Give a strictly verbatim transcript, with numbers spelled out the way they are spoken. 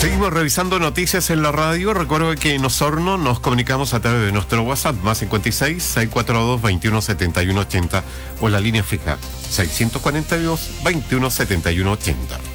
Seguimos revisando noticias en la radio. Recuerdo que en Osorno nos comunicamos a través de nuestro WhatsApp más cincuenta y seis, seiscientos cuarenta y dos, veintiuno setenta y uno ochenta o la línea fija seiscientos cuarenta y dos, veintiuno setenta y uno ochenta.